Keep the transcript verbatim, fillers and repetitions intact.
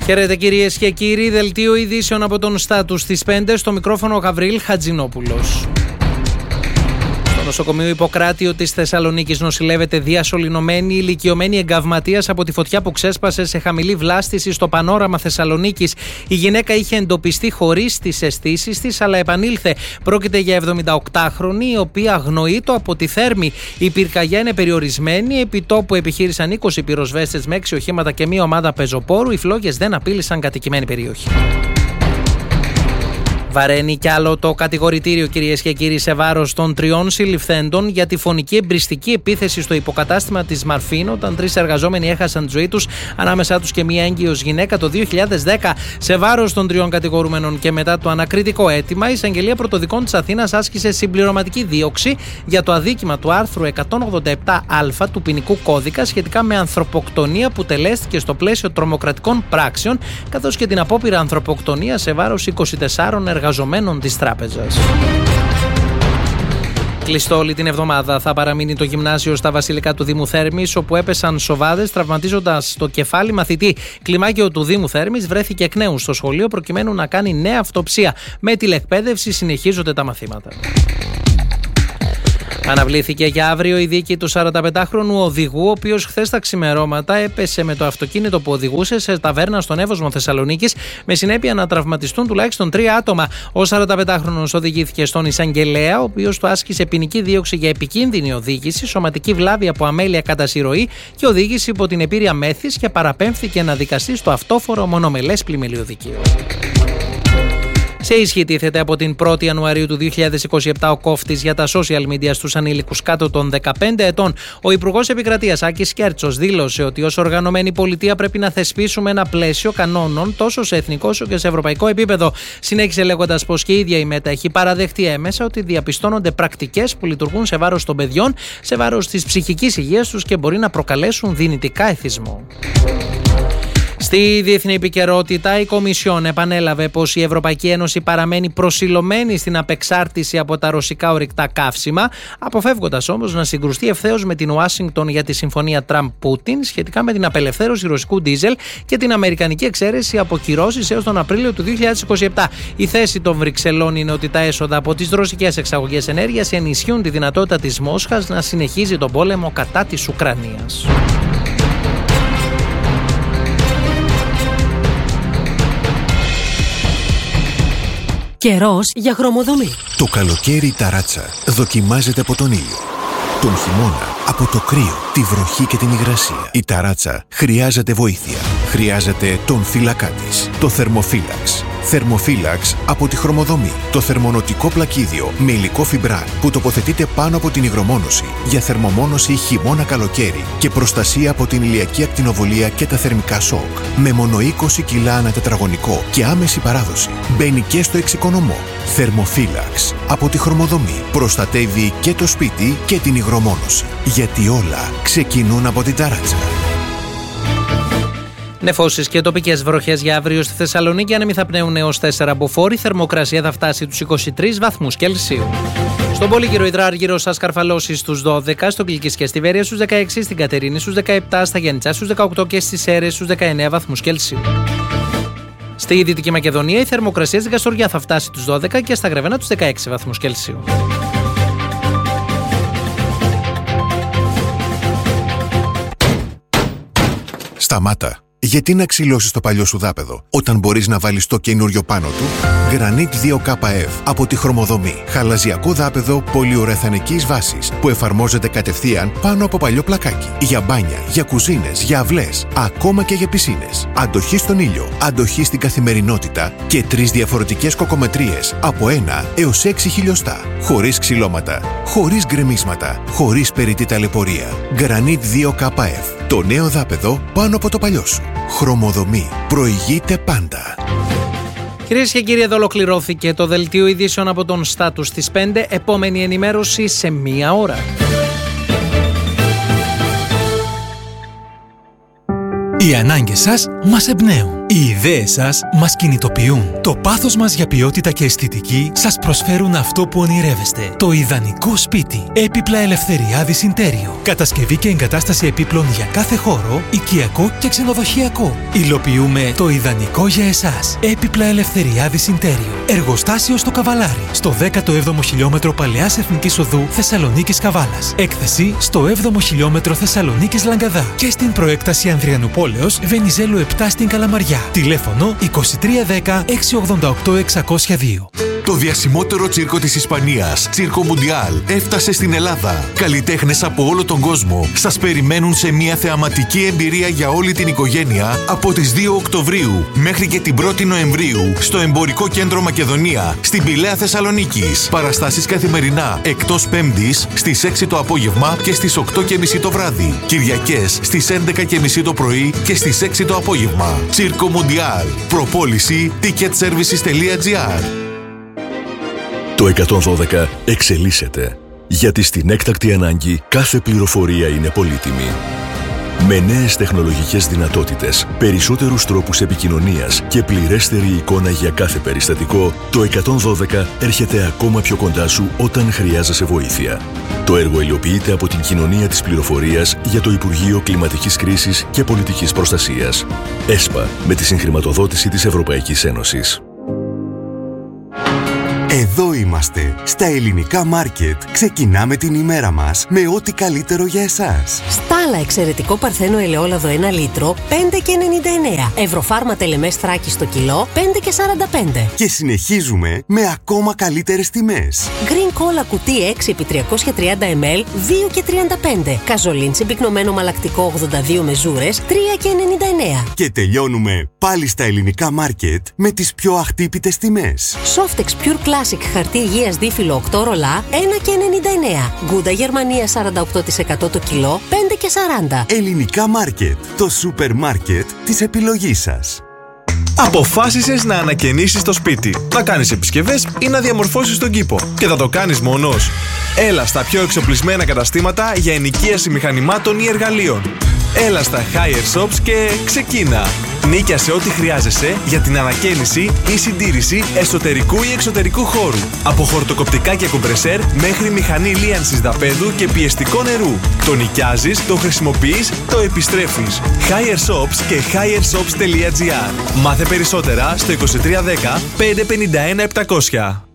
Χαίρετε κυρίες και κύριοι, δελτίο ειδήσεων από τον Στάτους στις πέντε, στο μικρόφωνο ο Γαβριήλ Χατζηνόπουλος. Στο νοσοκομείο Ιπποκράτειο της Θεσσαλονίκης νοσηλεύεται διασωληνωμένη ηλικιωμένη εγκαυματίας από τη φωτιά που ξέσπασε σε χαμηλή βλάστηση στο Πανόραμα Θεσσαλονίκης. Η γυναίκα είχε εντοπιστεί χωρίς τις αισθήσεις της, αλλά επανήλθε. Πρόκειται για εβδομηνταοκτάχρονη, η οποία αγνοείτο από τη Θέρμη. Η πυρκαγιά είναι περιορισμένη. Επί τόπου επιχείρησαν είκοσι πυροσβέστες με έξι οχήματα και μία ομάδα πεζοπόρου. Οι φλόγες δεν απείλησαν κατοικημένη περιοχή. Βαραίνει κι άλλο το κατηγορητήριο, κυρίες και κύριοι, σε βάρος των τριών συλληφθέντων για τη φωνική εμπριστική επίθεση στο υποκατάστημα της Μαρφίν, όταν τρεις εργαζόμενοι έχασαν τη ζωή τους, ανάμεσά τους και μία έγκυος γυναίκα, το δύο χιλιάδες δέκα. Σε βάρος των τριών κατηγορούμενων και μετά το ανακριτικό αίτημα, η Εισαγγελία Πρωτοδικών της Αθήνας άσκησε συμπληρωματική δίωξη για το αδίκημα του άρθρου εκατόν ογδόντα επτά α του Ποινικού Κώδικα σχετικά με ανθρωποκτονία που τελέστηκε στο πλαίσιο τρομοκρατικών πράξεων, καθώς και την απόπειρα ανθρωποκτονία σε βάρος είκοσι τεσσάρων εργαζομένων της τράπεζας. Κλειστό όλη την εβδομάδα θα παραμείνει το γυμνάσιο στα Βασιλικά του Δήμου Θέρμης, όπου έπεσαν σοβάδες τραυματίζοντας το κεφάλι μαθητή. Κλιμάκιο του Δήμου Θέρμης βρέθηκε εκ νέου στο σχολείο προκειμένου να κάνει νέα αυτοψία. Με τηλεκπαίδευση συνεχίζονται τα μαθήματα. Αναβλήθηκε για αύριο η δίκη του σαρανταπεντάχρονου οδηγού, ο οποίος χθες τα ξημερώματα έπεσε με το αυτοκίνητο που οδηγούσε σε ταβέρνα στον Εύωσμο Θεσσαλονίκης, με συνέπεια να τραυματιστούν τουλάχιστον τρία άτομα. Ο σαρανταπεντάχρονος οδηγήθηκε στον εισαγγελέα, ο οποίος του άσκησε ποινική δίωξη για επικίνδυνη οδήγηση, σωματική βλάβη από αμέλεια κατά συρροή και οδήγηση υπό την επήρεια μέθης, και παραπέμφθηκε να δικαστεί στο αυτόφορο μονομελές πλημμυλιωδικείο. Σε ισχύ τίθεται από την πρώτη Ιανουαρίου του δύο χιλιάδες είκοσι επτά ο κόφτης για τα social media στους ανήλικους κάτω των δεκαπέντε ετών. Ο Υπουργός Επικρατείας Άκης Κέρτσος δήλωσε ότι ως οργανωμένη πολιτεία πρέπει να θεσπίσουμε ένα πλαίσιο κανόνων τόσο σε εθνικό όσο και σε ευρωπαϊκό επίπεδο. Συνέχισε λέγοντας πως και η ίδια η ΜΕΤΑ έχει παραδεχτεί έμεσα ότι διαπιστώνονται πρακτικές που λειτουργούν σε βάρος των παιδιών, σε βάρος της ψυχικής υγείας τους και μπορεί να προκαλέσουν δυνητικά εθισμό. Στη διεθνή επικαιρότητα, η Κομισιόν επανέλαβε πως η Ευρωπαϊκή Ένωση παραμένει προσιλωμένη στην απεξάρτηση από τα ρωσικά ορυκτά καύσιμα, αποφεύγοντας όμως να συγκρουστεί ευθέως με την Ουάσιγκτον για τη συμφωνία Τραμπ-Πούτιν σχετικά με την απελευθέρωση ρωσικού ντίζελ και την αμερικανική εξαίρεση από κυρώσεις έως τον Απρίλιο του δύο χιλιάδες είκοσι επτά. Η θέση των Βρυξελών είναι ότι τα έσοδα από τις ρωσικές εξαγωγές ενέργειας ενισχύουν τη δυνατότητα της Μόσχας να συνεχίζει τον πόλεμο κατά της Ουκρανίας. Καιρός για χρωμοδομή. Το καλοκαίρι η ταράτσα δοκιμάζεται από τον ήλιο. Τον χειμώνα από το κρύο, τη βροχή και την υγρασία. Η ταράτσα χρειάζεται βοήθεια. Χρειάζεται τον φύλακά της, το θερμοφύλαξ. Θερμοφύλαξ από τη χρωμοδομή. Το θερμονοτικό πλακίδιο με υλικό φιμπράν που τοποθετείται πάνω από την υγρομόνωση για θερμομόνωση χειμώνα-καλοκαίρι και προστασία από την ηλιακή ακτινοβολία και τα θερμικά σοκ. Με μόνο είκοσι κιλά ανά τετραγωνικό και άμεση παράδοση. Μπαίνει και στο εξοικονομό. Θερμοφύλαξ από τη χρωμοδομή. Προστατεύει και το σπίτι και την υγρομόνωση. Γιατί όλα ξεκινούν από την ταράτσα. Νεφώσεις και τοπικές βροχές για αύριο στη Θεσσαλονίκη. Άνεμοι θα πνέουν έως τέσσερα μποφόρ. Η θερμοκρασία θα φτάσει τους είκοσι τρεις βαθμούς Κελσίου. Στον Πολύκυρο Υδράργυρο θα σκαρφαλώσει στους δώδεκα, στο Κιλκής και στη Βέρεια στους δεκαέξι, στην Κατερίνη στους δεκαεπτά, στα Γιαννιτσά στους δεκαοκτώ και στις Σέρρες στους δεκαεννέα βαθμούς Κελσίου. Στη Δυτική Μακεδονία η θερμοκρασία στην Καστοριά θα φτάσει τους δώδεκα και στα Γρεβένα τους δεκαέξι βαθμούς Κελσίου. Σταμάτα. Γιατί να ξυλώσεις το παλιό σου δάπεδο όταν μπορείς να βάλεις το καινούριο πάνω του? Granit δύο K F από τη χρωμοδομή. Χαλαζιακό δάπεδο πολυουρεθανικής βάσης που εφαρμόζεται κατευθείαν πάνω από παλιό πλακάκι. Για μπάνια, για κουζίνες, για αυλές, ακόμα και για πισίνες. Αντοχή στον ήλιο, αντοχή στην καθημερινότητα και τρεις διαφορετικές κοκομετρίες από ένα έως έξι χιλιοστά. Χωρίς ξυλώματα, χωρίς γκρεμίσματα, χωρίς περιττή ταλαιπωρία. Granit δύο K F. Το νέο δάπεδο πάνω από το παλιό σου. Χρωμοδομή. Προηγείται πάντα. Κυρίες και κύριοι, εδώ ολοκληρώθηκε το δελτίο ειδήσεων από τον Στάτους στις πέντε. Επόμενη ενημέρωση σε μία ώρα. Οι ανάγκες σας μας εμπνέουν. Οι ιδέες σας μας κινητοποιούν. Το πάθος μας για ποιότητα και αισθητική σας προσφέρουν αυτό που ονειρεύεστε. Το ιδανικό σπίτι. Έπιπλα Ελευθεριάδης Ιντέριο. Κατασκευή και εγκατάσταση επίπλων για κάθε χώρο, οικιακό και ξενοδοχειακό. Υλοποιούμε το ιδανικό για εσάς. Έπιπλα Ελευθεριάδης Ιντέριο. Εργοστάσιο στο Καβαλάρι. Στο δέκατο έβδομο χιλιόμετρο Παλαιάς Εθνικής Οδού Θεσσαλονίκης Καβάλας. Έκθεση στο έβδομο χιλιόμετρο Θεσσαλονίκης Λαγκαδά. Και στην προέκταση Ανδριανουπόλεως Βενιζέλου επτά στην Καλαμαριά. Τηλέφωνο είκοσι τρία δέκα εξακόσια ογδόντα οκτώ εξακόσια δύο. Το διασημότερο τσίρκο της Ισπανίας, Τσίρκο Μουντιάλ, έφτασε στην Ελλάδα. Καλλιτέχνες από όλο τον κόσμο σας περιμένουν σε μια θεαματική εμπειρία για όλη την οικογένεια από τις δύο Οκτωβρίου μέχρι και την πρώτη Νοεμβρίου στο Εμπορικό Κέντρο Μακεδονία, στην Πηλαία Θεσσαλονίκης. Παραστάσεις καθημερινά, εκτός Πέμπτης στις έξι το απόγευμα και στις οκτώ και μισή το βράδυ. Κυριακές στις έντεκα και μισή το πρωί και στις έξι το απόγευμα. Τσίρκο Μουντιάλ. Προπόληση ticket services τελεία gr. Το εκατόν δώδεκα εξελίσσεται, γιατί στην έκτακτη ανάγκη κάθε πληροφορία είναι πολύτιμη. Με νέες τεχνολογικές δυνατότητες, περισσότερους τρόπους επικοινωνίας και πληρέστερη εικόνα για κάθε περιστατικό, το εκατόν δώδεκα έρχεται ακόμα πιο κοντά σου όταν χρειάζεσαι βοήθεια. Το έργο υλοποιείται από την Κοινωνία της Πληροφορίας για το Υπουργείο Κλιματικής Κρίσης και Πολιτικής Προστασίας. ΕΣΠΑ, με τη συγχρηματοδότηση της Ευρωπαϊκής Ένωσης. Εδώ είμαστε, στα Ελληνικά Μάρκετ. Ξεκινάμε την ημέρα μας με ό,τι καλύτερο για εσάς. Στάλα εξαιρετικό παρθένο ελαιόλαδο ένα λίτρο, πέντε και ενενήντα εννέα. Ευρωφάρμα τελεμές Θράκη στο κιλό, πέντε και σαράντα πέντε. Και συνεχίζουμε με ακόμα καλύτερες τιμές. Green Cola κουτί έξι επί τριακόσια τριάντα μιλιλίτρα, δύο και τριάντα πέντε. Καζολίν συμπυκνωμένο μαλακτικό ογδόντα δύο μεζούρες, τρία και ενενήντα εννέα. Και τελειώνουμε πάλι στα Ελληνικά Μάρκετ με τις πιο αχτύπητες τιμές. Softex Pure Classic χαρτί υγείας δίφυλλο οκτώ ρολά, ένα και ενενήντα εννέα. Γκούντα Γερμανία σαράντα οκτώ τοις εκατό το κιλό, πέντε και σαράντα. Ελληνικά Μάρκετ, το σούπερ μάρκετ της επιλογής σας. Αποφάσισες να ανακαινήσεις το σπίτι, να κάνεις επισκευές ή να διαμορφώσεις τον κήπο και θα το κάνεις μόνος. Έλα στα πιο εξοπλισμένα καταστήματα για ενοικίαση μηχανημάτων ή εργαλείων. Έλα στα Higher Shops και ξεκίνα. Νίκιασε ό,τι χρειάζεσαι για την ανακαίνιση ή συντήρηση εσωτερικού ή εξωτερικού χώρου. Από χορτοκοπτικά και κομπρεσέρ μέχρι μηχανή λίανσης δαπέδου και πιεστικό νερού. Το νοικιάζεις, το χρησιμοποιείς, το επιστρέφεις. Higher Shops και higher shops τελεία gr. Μάθε περισσότερα στο είκοσι τρία δέκα πεντακόσια πενήντα ένα επτακόσια.